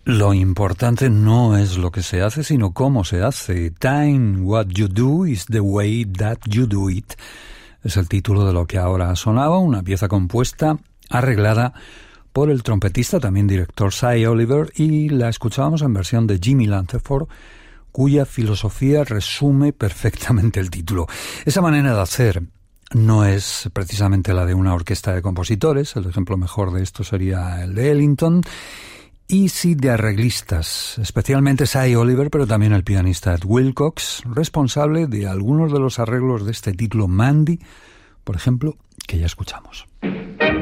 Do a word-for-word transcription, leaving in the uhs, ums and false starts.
Lo importante no es lo que se hace, sino cómo se hace. Time, what you do is the way that you do it. Es el título de lo que ahora sonaba, una pieza compuesta, arreglada por el trompetista, también director Cy Oliver, y la escuchábamos en versión de Jimmy Lampford, cuya filosofía resume perfectamente el título. Esa manera de hacer no es precisamente la de una orquesta de compositores, el ejemplo mejor de esto sería el de Ellington, y sí de arreglistas, especialmente Cy Oliver, pero también el pianista Ed Wilcox, responsable de algunos de los arreglos de este título Mandy, por ejemplo, que ya escuchamos.